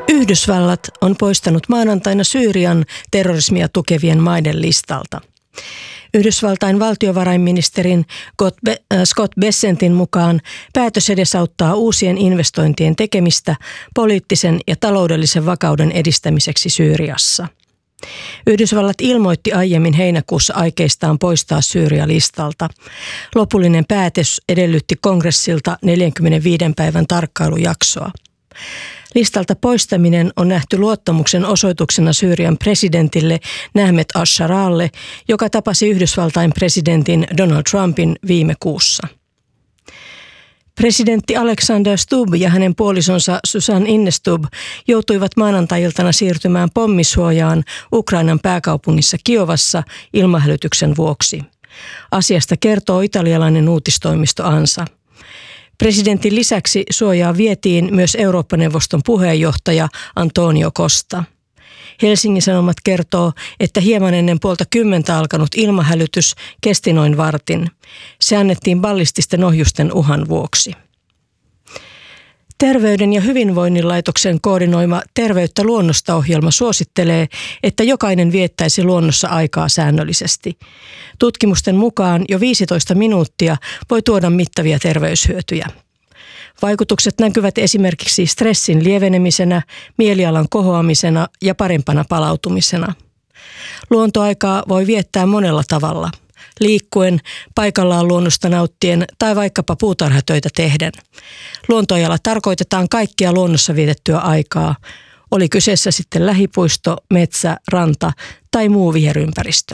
Yhdysvallat on poistanut maanantaina Syyrian terrorismia tukevien maiden listalta. Yhdysvaltain valtiovarainministerin Scott Bessentin mukaan päätös edesauttaa uusien investointien tekemistä poliittisen ja taloudellisen vakauden edistämiseksi Syyriassa. Yhdysvallat ilmoitti aiemmin heinäkuussa aikeistaan poistaa Syyria listalta. Lopullinen päätös edellytti kongressilta 45 päivän tarkkailujaksoa. Listalta poistaminen on nähty luottamuksen osoituksena Syyrian presidentille Mehmet al-Sharalle, joka tapasi Yhdysvaltain presidentin Donald Trumpin viime kuussa. Presidentti Alexander Stubb ja hänen puolisonsa Susan Innestubb joutuivat maanantai-iltana siirtymään pommisuojaan Ukrainan pääkaupungissa Kiovassa ilmahälytyksen vuoksi. Asiasta kertoo italialainen uutistoimisto ANSA. Presidentin lisäksi suojaa vietiin myös Eurooppa-neuvoston puheenjohtaja Antonio Costa. Helsingin Sanomat kertoo, että hieman ennen 9:30 alkanut ilmahälytys kesti noin vartin. Se annettiin ballististen ohjusten uhan vuoksi. Terveyden ja hyvinvoinnin laitoksen koordinoima Terveyttä luonnosta -ohjelma suosittelee, että jokainen viettäisi luonnossa aikaa säännöllisesti. Tutkimusten mukaan jo 15 minuuttia voi tuoda mittavia terveyshyötyjä. Vaikutukset näkyvät esimerkiksi stressin lievenemisenä, mielialan kohoamisena ja parempana palautumisena. Luontoaikaa voi viettää monella tavalla. Liikkuen, paikallaan luonnosta nauttien tai vaikkapa puutarhatöitä tehden. Luontoajalla tarkoitetaan kaikkia luonnossa vietettyä aikaa. Oli kyseessä sitten lähipuisto, metsä, ranta tai muu viherympäristö.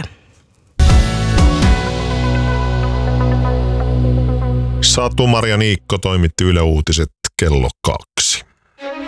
Satu Maria Niikko toimitti Yle Uutiset kello 2.